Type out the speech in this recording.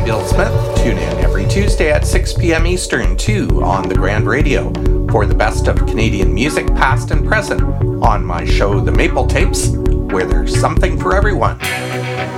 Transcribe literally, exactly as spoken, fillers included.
Bill Smith. Tune in every Tuesday at six p.m. Eastern, too, on the Grand Radio for the best of Canadian music, past and present, on my show, The Maple Tapes, where there's something for everyone.